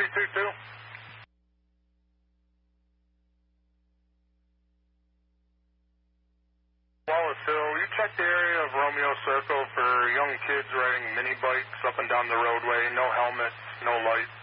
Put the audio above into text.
322. Wallace Hill, you check the area of Romeo Circle for young kids riding mini bikes up and down the roadway, no helmets, no lights.